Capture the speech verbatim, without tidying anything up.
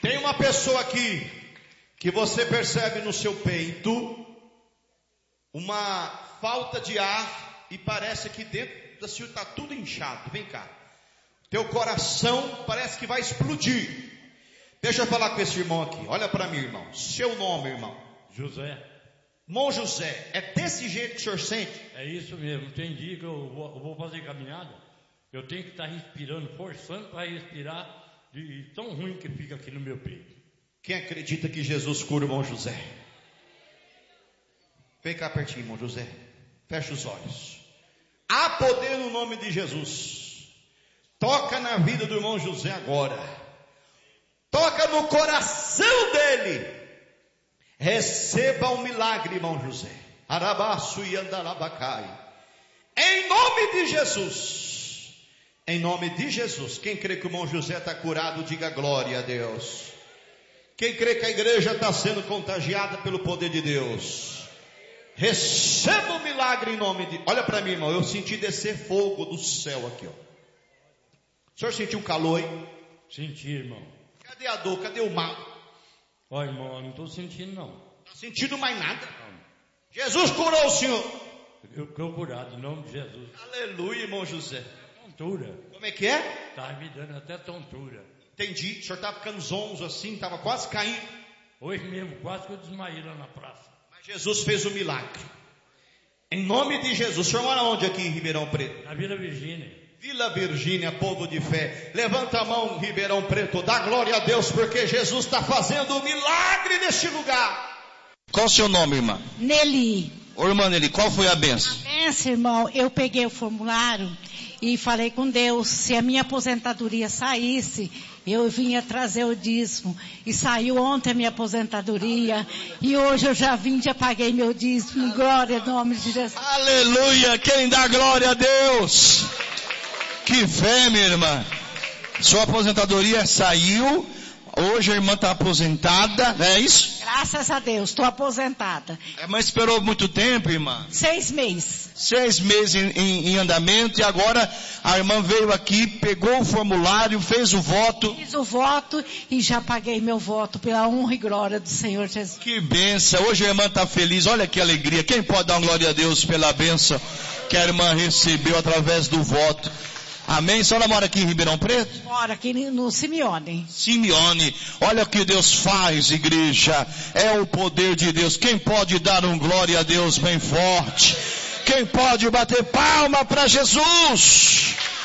Tem uma pessoa aqui que você percebe no seu peito uma falta de ar e parece que dentro da sua está tudo inchado. Vem cá. Teu coração parece que vai explodir. Deixa eu falar com esse irmão aqui. Olha para mim, irmão. Seu nome, irmão? José. Irmão José, é desse jeito que o senhor sente? É isso mesmo. Tem dia que eu vou, eu vou fazer caminhada, eu tenho que estar respirando, forçando para respirar, de tão ruim que fica aqui no meu peito. Quem acredita que Jesus cura o irmão José? Vem cá pertinho, irmão José. Fecha os olhos. Há poder no nome de Jesus. Toca na vida do irmão José agora. Toca no coração dele. Receba um milagre, irmão José. Arabaçu e andalabacai. Em nome de Jesus. Em nome de Jesus. Quem crê que o irmão José está curado, diga glória a Deus. Quem crê que a igreja está sendo contagiada pelo poder de Deus, receba um milagre em nome de... Olha para mim, irmão. Eu senti descer fogo do céu aqui, ó. O senhor sentiu um calor, hein? Senti, irmão. Cadê a dor? Cadê o mal? Ó, irmão, eu não estou sentindo, não. Está sentindo mais nada? Não. Jesus curou o senhor. Eu estou curado, em nome de Jesus. Aleluia, irmão José. Tontura. Como é que é? Está me dando até tontura. Entendi. O senhor estava ficando zonzo assim, estava quase caindo. Hoje mesmo, quase que eu desmaiei lá na praça. Mas Jesus fez o milagre. Em nome de Jesus. O senhor mora onde aqui em Ribeirão Preto? Na Vila Virgínia. Vila Virgínia, povo de fé. Levanta a mão, Ribeirão Preto. Dá glória a Deus, porque Jesus está fazendo um milagre neste lugar. Qual o seu nome, irmã? Nelly. Ô, irmã Nelly, qual foi a benção? A benção, irmão, eu peguei o formulário e falei com Deus, se a minha aposentadoria saísse, eu vinha trazer o dízimo. E saiu ontem a minha aposentadoria. E hoje eu já vim, já paguei meu dízimo. Glória ao nome de Jesus. Aleluia! Quem dá glória a Deus? Que fé, minha irmã. Sua aposentadoria saiu. Hoje a irmã está aposentada, não é isso? Graças a Deus, estou aposentada. É, mas esperou muito tempo, irmã? Seis meses. Seis meses em, em, em andamento, e agora a irmã veio aqui, pegou o formulário, fez o voto. Fiz o voto e já paguei meu voto pela honra e glória do Senhor Jesus. Que bênção, hoje a irmã está feliz, olha que alegria. Quem pode dar uma glória a Deus pela bênção que a irmã recebeu através do voto? Amém? A senhora mora aqui em Ribeirão Preto? Mora aqui no Simeone. Simeone. Olha o que Deus faz, igreja. É o poder de Deus. Quem pode dar um glória a Deus bem forte? Quem pode bater palma para Jesus?